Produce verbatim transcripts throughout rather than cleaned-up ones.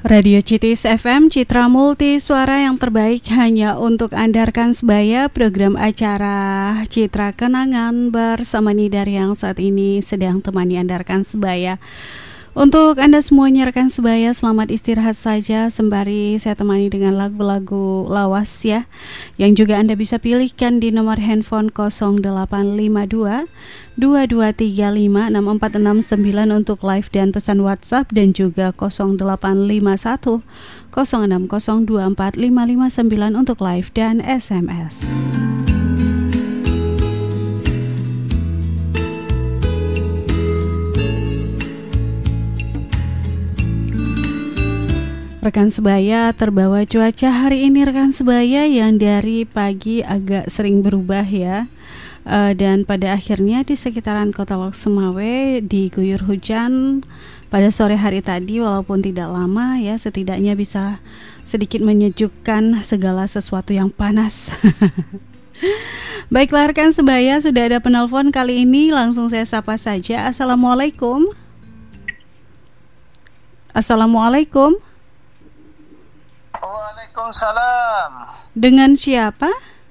Radio Citis F M, Citra Multi Suara yang terbaik hanya untuk Anda rekan sebaya. Program acara Citra Kenangan bersama Nidar yang saat ini sedang temani Anda rekan sebaya. Untuk Anda semuanya rekan sebaya, selamat istirahat saja sembari saya temani dengan lagu-lagu lawas ya, yang juga Anda bisa pilihkan di nomor handphone nol delapan lima dua dua dua tiga lima enam empat enam sembilan untuk live dan pesan WhatsApp, dan juga nol delapan lima satu nol enam nol dua empat lima lima sembilan untuk live dan S M S. Rekan sebaya, terbawa cuaca hari ini rekan sebaya yang dari pagi agak sering berubah ya, uh, dan pada akhirnya di sekitaran Kota Lok Semawe diguyur hujan pada sore hari tadi, walaupun tidak lama ya, setidaknya bisa sedikit menyejukkan segala sesuatu yang panas. Baiklah rekan sebaya, sudah ada penelpon kali ini, langsung saya sapa saja. Assalamualaikum. Assalamualaikum. Waalaikumsalam. Dengan siapa?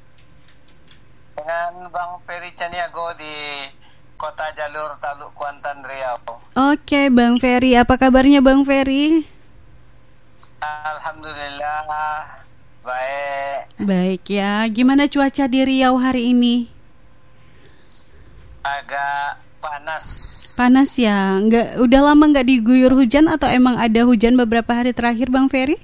Dengan Bang Ferry Caniago di Kota Jalur, Taluk Kuantan, Riau. Oke Bang Ferry, apa kabarnya Bang Ferry? Alhamdulillah baik. Baik ya, gimana cuaca di Riau hari ini? Agak panas. Panas ya, nggak, udah lama nggak diguyur hujan atau emang ada hujan beberapa hari terakhir Bang Ferry?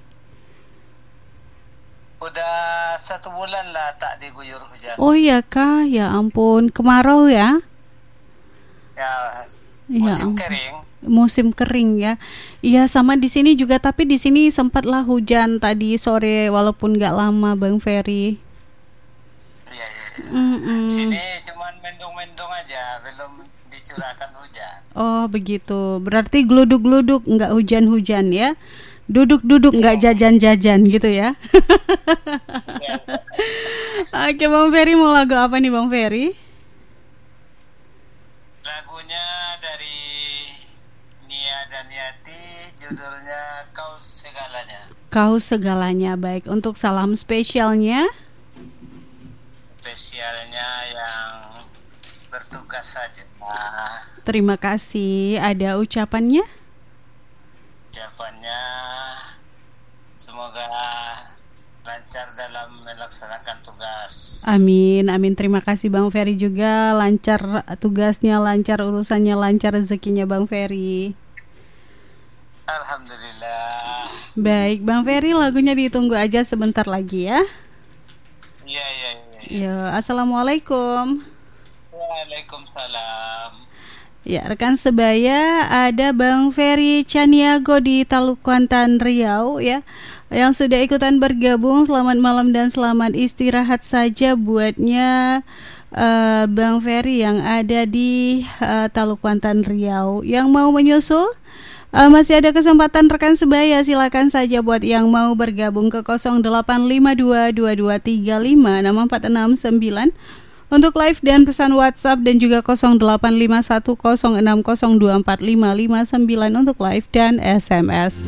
Udah satu bulan lah tak diguyur hujan. Oh iya kah, ya ampun, kemarau ya? Ya, ya, musim kering. Musim kering ya. Iya sama di sini juga, tapi di sini sempatlah hujan tadi sore walaupun nggak lama Bang Ferry. Iya, iya. Mm-mm. Sini cuman mendung-mendung aja, belum dicurahkan hujan. Oh begitu, berarti gluduk-gluduk, nggak hujan-hujan ya? Duduk-duduk nggak jajan-jajan gitu ya. Oke Bang Ferry, mau lagu apa nih Bang Ferry? Lagunya dari Nia dan Yati, judulnya Kau Segalanya. Kau Segalanya. Baik, untuk salam spesialnya? Spesialnya yang bertugas saja. Nah, terima kasih. Ada ucapannya? Ucapannya semoga lancar dalam melaksanakan tugas. Amin, amin. Terima kasih Bang Ferry juga, lancar tugasnya, lancar urusannya, lancar rezekinya Bang Ferry. Alhamdulillah. Baik Bang Ferry, lagunya ditunggu aja sebentar lagi ya. Iya, iya, iya. Ya, assalamualaikum. Waalaikumsalam. Ya, rekan sebaya, ada Bang Ferry Caniago di Taluk Kuantan, Riau ya, yang sudah ikutan bergabung. Selamat malam dan selamat istirahat saja buatnya uh, Bang Ferry yang ada di uh, Taluk Kuantan, Riau. Yang mau menyusul, uh, masih ada kesempatan rekan sebaya, silakan saja buat yang mau bergabung ke nol delapan lima dua dua dua tiga lima enam empat enam sembilan untuk live dan pesan WhatsApp, dan juga nol delapan lima satu nol enam nol dua empat lima lima sembilan untuk live dan S M S.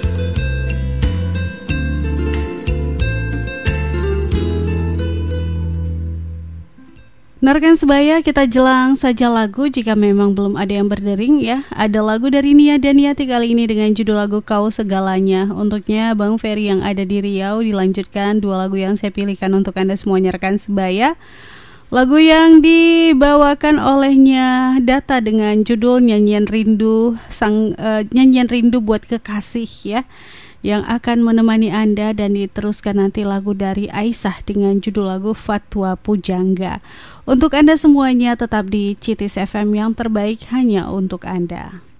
Narkan sebaya, kita jelang saja lagu jika memang belum ada yang berdering ya. Ada lagu dari Nia dan Yati kali ini dengan judul lagu Kau Segalanya. Untuknya Bang Ferry yang ada di Riau, dilanjutkan dua lagu yang saya pilihkan untuk Anda semuanya rekan sebaya. Lagu yang dibawakan olehnya Data dengan judul Nyanyian Rindu, sang uh, Nyanyian Rindu buat Kekasih ya, yang akan menemani Anda, dan diteruskan nanti lagu dari Aisyah dengan judul lagu Fatwa Pujangga. Untuk Anda semuanya tetap di Citis F M yang terbaik hanya untuk Anda.